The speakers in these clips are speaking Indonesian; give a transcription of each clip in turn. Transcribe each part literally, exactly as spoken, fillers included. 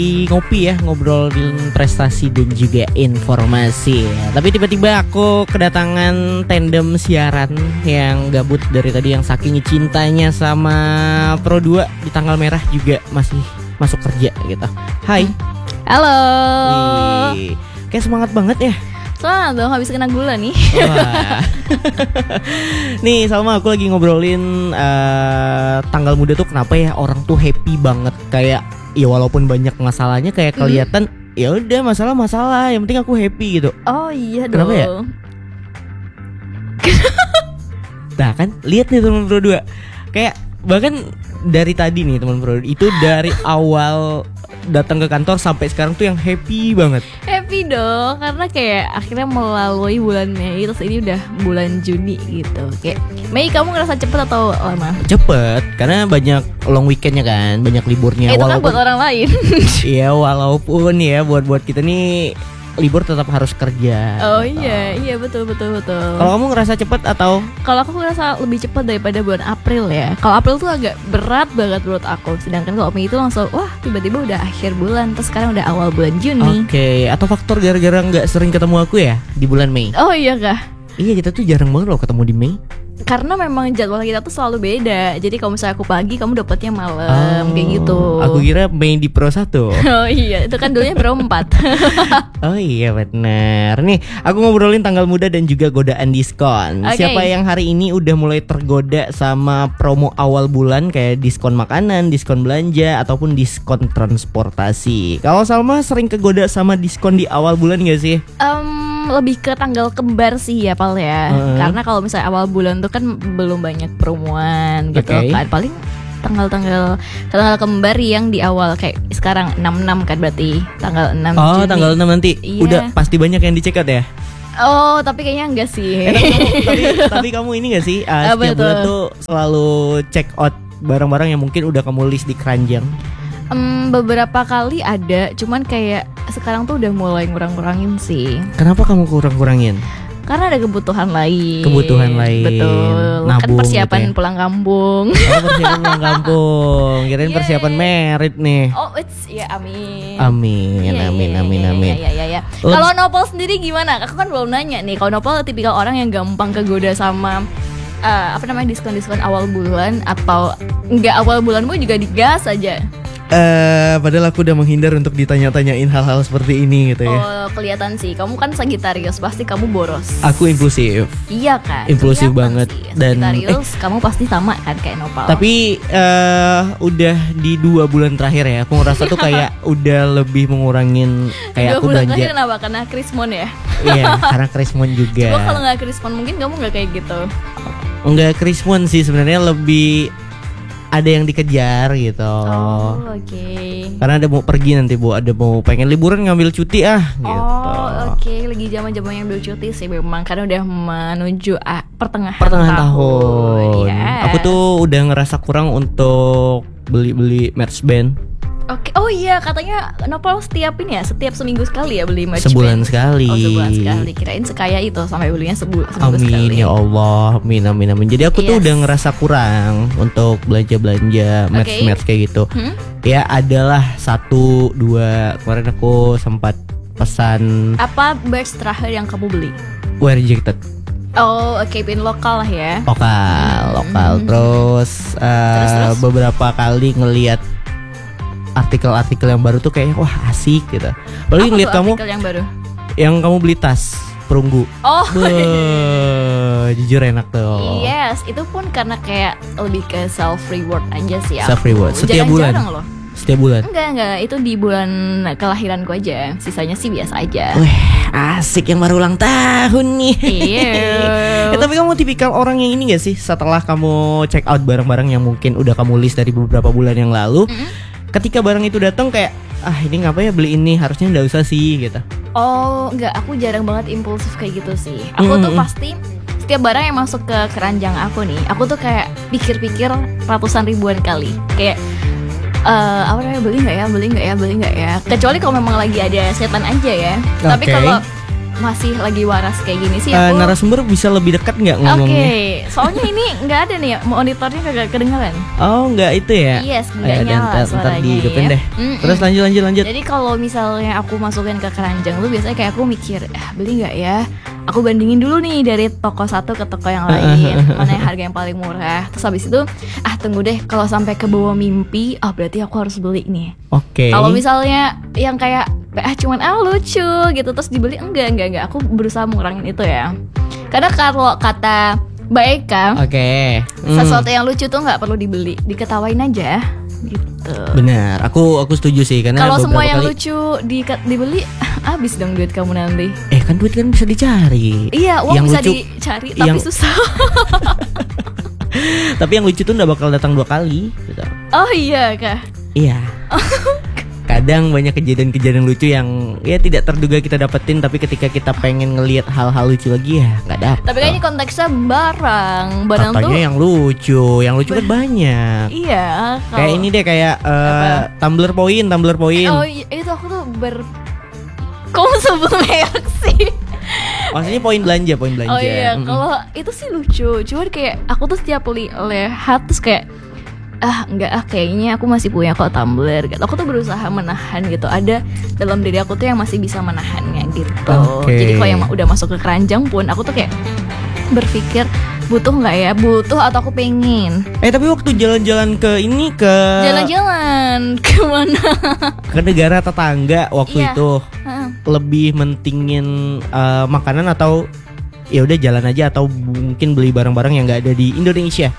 ngopi ya, ngobrolin prestasi dan juga informasi. Tapi tiba-tiba aku kedatangan tandem siaran yang gabut dari tadi, yang saking cintanya sama Pro dua di tanggal merah juga masih masuk kerja gitu. Hai. Halo. Wih, kayak semangat banget ya. Semangat dong, habis kena gula nih. Wah. Nih Salma, aku lagi ngobrolin uh, tanggal muda tuh kenapa ya orang tuh happy banget. Kayak ya walaupun banyak masalahnya kayak kelihatan mm. ya udah masalah-masalah, yang penting aku happy gitu. Oh iya dong. Kenapa ya? Nah kan lihat nih teman Pro dua, kayak bahkan dari tadi nih teman Pro itu dari awal datang ke kantor sampai sekarang tuh yang happy banget. Happy dong, karena kayak akhirnya melalui bulan Mei, terus ini udah bulan Juni gitu. Kayak Mei, kamu ngerasa cepet atau lama? Cepet, karena banyak long weekendnya kan, banyak liburnya. Eh, itu walaupun, kan buat orang lain. Iya, walaupun ya buat buat kita nih libur tetap harus kerja. Oh gitu. iya, iya betul betul betul. Kalau kamu ngerasa cepet atau? Kalau aku ngerasa lebih cepat daripada bulan April ya. Kalau April tuh agak berat banget menurut aku. Sedangkan kalau Mei itu langsung wah tiba-tiba udah akhir bulan, terus sekarang udah awal bulan Juni. Oke, okay. Atau faktor gara-gara nggak sering ketemu aku ya di bulan Mei? Oh iya kah? Iya, kita tuh jarang banget loh ketemu di Mei. Karena memang jadwal kita tuh selalu beda. Jadi kalau misalnya aku pagi, kamu dapatnya malam, oh, kayak gitu. Aku kira Mei di Pro satu. Oh iya, itu kan dulunya Pro empat. Oh iya benar. Nih, aku ngobrolin tanggal muda dan juga godaan diskon. Okay. Siapa yang hari ini udah mulai tergoda sama promo awal bulan kayak diskon makanan, diskon belanja, ataupun diskon transportasi? Kalau Salma sering kegoda sama diskon di awal bulan gak sih? Um, lebih ke tanggal kembar sih ya Pal ya. Uh. Karena kalau misalnya awal bulan tuh kan belum banyak promoan gitu okay. kan. Paling tanggal-tanggal tanggal kembar yang di awal kayak sekarang enam puluh enam kan, berarti tanggal enam Oh, Juni. Tanggal enam nanti. Iya. Udah pasti banyak yang dicekat ya? Oh, tapi kayaknya enggak sih. Eh, tapi, kamu, tapi, tapi kamu ini enggak sih? Uh, setiap bulan tuh selalu check out barang-barang yang mungkin udah kamu list di keranjang. Um, beberapa kali ada, cuman kayak sekarang tuh udah mulai ngurang-ngurangin sih. Kenapa kamu kurang-kurangin? Karena ada kebutuhan lain. Kebutuhan lain. Betul. Nabung, kan persiapan gitu ya? Pulang kampung. Oh, persiapan pulang kampung. Kirain yeah. persiapan merit nih. Oh, it's ya amin. Amin, yeah, amin, yeah, amin, yeah, amin. Yeah, yeah, yeah, yeah. Kalau Nopal sendiri gimana? Aku kan belum nanya nih. Kalau Nopal tipikal orang yang gampang kegoda sama uh, apa namanya diskon-diskon awal bulan, atau enggak awal bulanmu juga digas aja? Uh, padahal aku udah menghindar untuk ditanya-tanyain hal-hal seperti ini gitu ya. Oh, kelihatan sih. Kamu kan Sagittarius, pasti kamu boros. Aku impulsif. Iya kan? Impulsif banget. Sih. Dan Sagittarius, eh, kamu pasti sama kan kayak Nopal. Tapi uh, udah di dua bulan terakhir ya, aku ngerasa tuh kayak udah lebih mengurangin kayak dua aku bulan belanja. terakhir kenapa? Karena Krismon ya? Iya, karena Krismon juga. Coba kalau nggak Krismon mungkin kamu nggak kayak gitu. Enggak Krismon sih sebenarnya, lebih ada yang dikejar gitu. Oh, oke. Okay. Karena ada mau pergi nanti, Bu. Ada mau pengen liburan ngambil cuti ah gitu. Oh, oke. Okay. Lagi zaman-zamannya ambil cuti sih memang, karena udah menuju ah, pertengahan, pertengahan tahun. tahun. Yes. Aku tuh udah ngerasa kurang untuk beli-beli merch band. Oke, okay. Oh iya, katanya Nopal setiap ini ya, setiap seminggu sekali ya beli merch Sebulan band. sekali. Oh, sebulan sekali. Kirain sekaya itu sampai belinya sebu- seminggu amin, sekali. Amin ya Allah, amin amin amin. Jadi aku yes. tuh udah ngerasa kurang untuk belanja-belanja merch-merch kayak gitu. Hmm? Ya adalah satu dua kemarin aku sempat pesan. Apa merch terakhir yang kamu beli? Wear Rejected. Oh, oke, okay, pin lokal lah ya. Lokal, hmm. lokal. Terus, uh, terus, terus beberapa kali ngelihat artikel-artikel yang baru tuh kayak wah asik gitu. Apalagi ngeliat kamu yang baru, yang kamu beli tas perunggu. Oh, Beuh, jujur enak tuh. Yes, itu pun karena kayak lebih ke self reward aja sih. Self reward setiap bulan. Loh. Setiap bulan? Enggak, enggak, itu di bulan kelahiranku aja. Sisanya sih biasa aja. Wih, asik yang baru ulang tahun nih. Iya. eh, tapi kamu tipikal orang yang ini gak sih, setelah kamu check out barang-barang yang mungkin udah kamu list dari beberapa bulan yang lalu, mm-hmm. ketika barang itu datang kayak ah ini ngapa ya beli ini, harusnya nggak usah sih gitu. Oh enggak, aku jarang banget impulsif kayak gitu sih. Aku mm-hmm. tuh pasti setiap barang yang masuk ke keranjang aku nih, aku tuh kayak pikir-pikir ratusan ribuan kali. Kayak uh, apa namanya, beli nggak ya, beli nggak ya, beli nggak ya. Kecuali kalau memang lagi ada setan aja ya. Okay. Tapi kalau masih lagi waras kayak gini sih uh, aku. Narasumber bisa lebih dekat nggak ngomongnya? Oke, okay. Soalnya ini nggak ada nih monitornya kagak kedengaran. Oh nggak itu ya? Yes, nggak oh, nyala ya, suaranya. Ntar dihidupin ya. deh. Mm-mm. Terus lanjut lanjut lanjut. Jadi kalau misalnya aku masukin ke keranjang tuh biasanya kayak aku mikir, ah beli nggak ya? Aku bandingin dulu nih dari toko satu ke toko yang lain, mana yang harga yang paling murah. Terus habis itu, ah tunggu deh, kalau sampai ke bawah mimpi, ah oh, berarti aku harus beli nih. Oke. Okay. Kalau misalnya yang kayak ah cuman ah lucu gitu terus dibeli, enggak enggak enggak. Aku berusaha mengurangin itu ya. Karena kalau kata Mbak Eka, oke, okay. mm. sesuatu yang lucu tuh nggak perlu dibeli, diketawain aja. Gitu. Benar, aku aku setuju sih karena kalau semua yang kali... lucu di, dibeli, habis dong duit kamu nanti. Eh kan duit kan bisa dicari. Iya, uang yang bisa lucu, dicari tapi yang... susah. Tapi yang lucu tuh nggak bakal datang dua kali. Gitu. Oh iya kah? Iya. Kadang banyak kejadian-kejadian lucu yang ya tidak terduga kita dapetin, tapi ketika kita pengen ngelihat hal-hal lucu lagi ya nggak dapet. Tapi kayaknya konteksnya barang, barang Katanya tuh yang lucu, yang lucu kan banyak. Iya. Kalau... Kayak ini deh kayak uh, tumbler poin, tumbler poin. Oh iya, itu aku tuh ber. Kamu sebut merek sih. Maksudnya poin belanja, poin belanja. Oh iya, mm-hmm. Kalau itu sih lucu. Cuman kayak aku tuh setiap lihat terus kayak ah enggak ah kayaknya aku masih punya kok tumbler gitu. Aku tuh berusaha menahan gitu. Ada dalam diri aku tuh yang masih bisa menahannya gitu. Okay. Jadi kalau yang udah masuk ke keranjang pun aku tuh kayak berpikir butuh nggak ya, butuh atau aku pengen. Eh tapi waktu jalan-jalan ke ini ke jalan-jalan kemana? Ke negara tetangga waktu iya. itu uh. lebih mentingin uh, makanan atau ya udah jalan aja atau mungkin beli barang-barang yang nggak ada di Indonesia?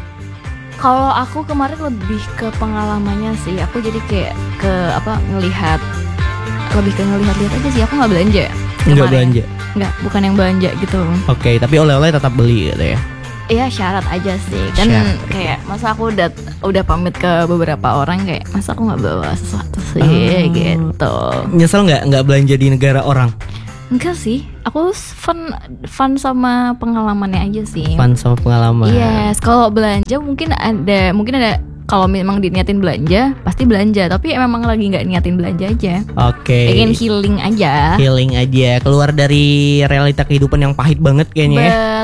Kalau aku kemarin lebih ke pengalamannya sih. Aku jadi kayak ke apa ngelihat, lebih ke ngelihat-lihat aja sih. Aku nggak belanja. Nggak belanja. Nggak, bukan yang belanja gitu. Oke, okay, tapi oleh-oleh tetap beli gitu ya? Iya syarat aja sih. Kan syarat. Kayak masa aku udah udah pamit ke beberapa orang kayak masa aku nggak bawa sesuatu sih oh. gitu. Nyesel nggak nggak belanja di negara orang? Enggak sih, aku fun fun sama pengalamannya aja sih. Fun sama pengalaman. Yes, kalau belanja mungkin ada, mungkin ada. Kalau memang diniatin belanja, pasti belanja. Tapi memang lagi nggak niatin belanja aja. Oke. Okay. Pengen healing aja. Healing aja, keluar dari realita kehidupan yang pahit banget kayaknya.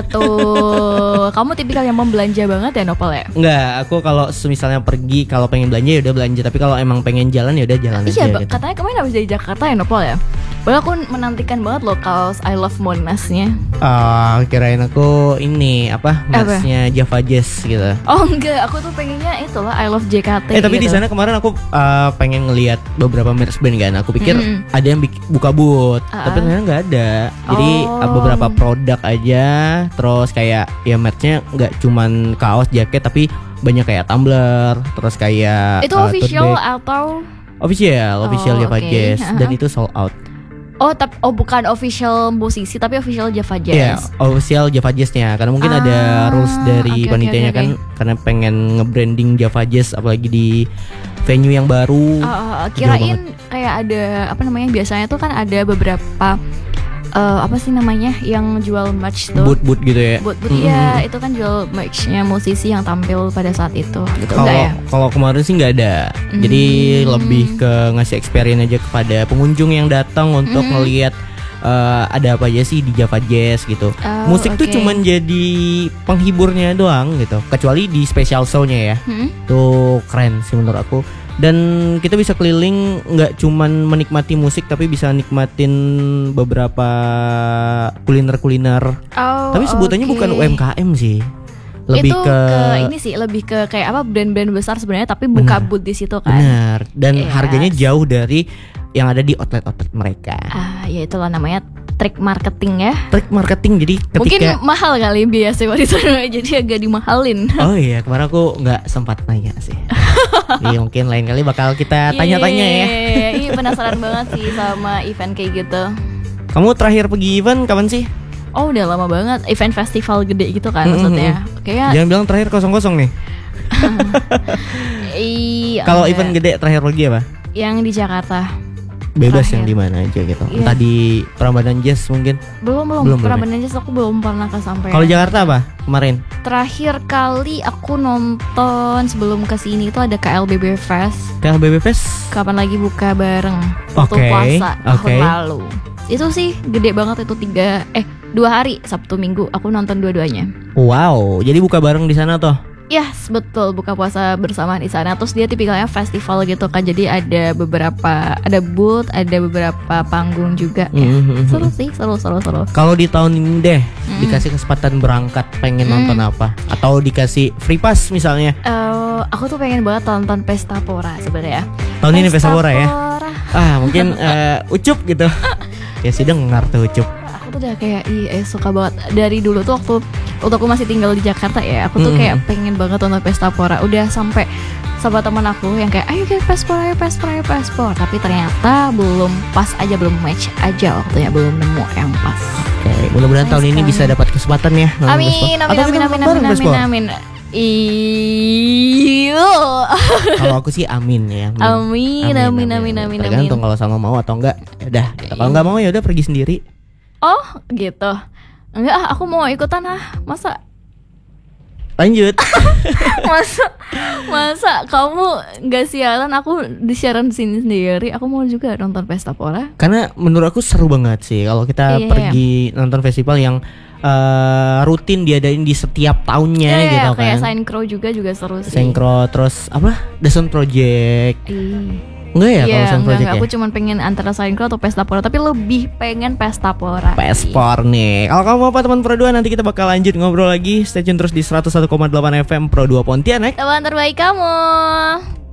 Betul. Kamu tipikal yang mau belanja banget ya, Nopal ya? Enggak, aku kalau misalnya pergi, kalau pengen belanja ya udah belanja. Tapi kalau emang pengen jalan ya udah jalan iya, aja. Iya, gitu. Katanya kemarin habis dari Jakarta ya, Nopal ya? Bahkan aku menantikan banget loh kaos I Love Monasnya. Ah, uh, kirain aku ini apa merchnya Java Jazz gitu. Oh enggak, aku tuh pengennya itu lah I Love J K T. Eh tapi gitu. Di sana kemarin aku uh, pengen ngelihat beberapa merch band kan. Aku pikir mm-hmm. ada yang bik- buka booth, uh-uh. tapi ternyata nggak ada. Jadi oh. uh, beberapa produk aja. Terus kayak ya merchnya nggak cuman kaos, jaket, tapi banyak kayak tumbler. Terus kayak itu uh, official atau official, official oh, Java okay. Jazz uh-huh. dan itu sold out. Oh, tapi oh bukan official musisi tapi official Java Jazz. Iya, yeah, official Java Jazz-nya. Karena mungkin ah, ada rules dari okay, panitianya okay, okay, kan okay. Karena pengen nge-branding Java Jazz apalagi di venue yang baru. Uh, kirain kayak ada apa namanya? Biasanya tuh kan ada beberapa uh, apa sih namanya yang jual merch tuh. Boot-boot gitu ya. Boot-boot mm-hmm. ya, itu kan jual merch-nya musisi yang tampil pada saat itu. Gitu kalau ya? Kalau kemarin sih nggak ada. Mm. Jadi lebih ke ngasih experience aja kepada pengunjung yang datang untuk mm. ngelihat uh, ada apa aja sih di Java Jazz gitu. Oh, musik okay. tuh cuman jadi penghiburnya doang gitu. Kecuali di special show-nya ya. Mm. Tuh keren sih menurut aku. Dan kita bisa keliling nggak cuman menikmati musik tapi bisa nikmatin beberapa kuliner-kuliner. Oh, tapi sebutannya okay. bukan U M K M sih. Lebih itu ke, ke ini sih, lebih ke kayak apa brand-brand besar sebenarnya tapi buka booth di situ kan. Benar. Dan yes. harganya jauh dari yang ada di outlet-outlet mereka. Ah, ya itulah namanya trik marketing ya. Trik marketing jadi ketika mungkin mahal kali biasa di sana jadi agak dimahalin. Oh iya, kemarin aku nggak sempat nanya sih. Jadi mungkin lain kali bakal kita tanya-tanya ya. Iya, penasaran banget sih sama event kayak gitu. Kamu terakhir pergi event kapan sih? Oh udah lama banget, event festival gede gitu kan mm-hmm. maksudnya. Kayak jangan bilang terakhir kosong-kosong nih. Iya. Kalau event gede terakhir pergi apa? Yang di Jakarta. Bebas terakhir. Yang di mana aja gitu. Yeah. Entah di Prambanan Jazz mungkin. Belum belum. belum Prambanan Jazz aku belum pernah kesampaian. Kalau Jakarta apa kemarin? Terakhir kali aku nonton sebelum kesini itu ada K L B B Fest. K L B B Fest? Kapan lagi buka bareng? Waktu okay. puasa tahun okay. lalu. Itu sih gede banget itu tiga eh dua hari Sabtu Minggu aku nonton dua-duanya. Wow, jadi buka bareng di sana toh? Yes, betul, buka puasa bersama di sana. Terus dia tipikalnya festival gitu kan. Jadi ada beberapa, ada booth, ada beberapa panggung juga. Mm-hmm. Ya, seru sih, seru seru seru. Kalau di tahun ini deh, mm-hmm. dikasih kesempatan berangkat, pengen mm. nonton apa? Atau dikasih free pass misalnya? Uh, aku tuh pengen banget nonton Pesta Pora sebenarnya. Tahun Pesta ini Pesta Pora ya? Ah, mungkin uh, Ucup gitu. Ya sih dengar tuh Ucup. Aku tuh udah kayak iya suka banget dari dulu tuh waktu waktu aku masih tinggal di Jakarta ya, aku tuh mm. kayak pengen banget nonton Pesta Pora. Udah sampai sama teman aku yang kayak ayo kita Pesta Pora, Pesta Pora, Pesta Pora. Tapi ternyata belum pas aja, belum match aja waktunya, belum nemu yang pas. Oke, okay, mudah-mudahan tahun ini bisa dapat kesempatan ya. Amin, amin, amin, amin, amin, amin, amin, amin. Iyo. Kalau aku sih amin ya. Amin, amin, amin, amin, amin. Tergantung kalau sama mau atau enggak. Ya udah, kalau enggak mau ya udah pergi sendiri. Oh, gitu. Enggak, ah, aku mau ikutan ah. Masa? Lanjut. masa masa kamu nggak siaran, aku disiaran sini sendiri. Aku mau juga nonton Pesta Pora. Karena menurut aku seru banget sih kalau kita iya, pergi iya. nonton festival yang uh, rutin diadain di setiap tahunnya iya, gitu iya, kan. Kayak Synchro juga juga seru sih. Synchro, terus apa? The Sound Project. Iya. Enggak ya yeah, kalau Sound Project ya? Aku cuma pengen antara Synchro atau Pesta Pora, tapi lebih pengen Pesta Pora. Pespor nih. Kalau kamu apa teman Pro dua, nanti kita bakal lanjut ngobrol lagi. Stay tune terus di seratus satu koma delapan F M Pro dua Pontianak. Teman terbaik kamu.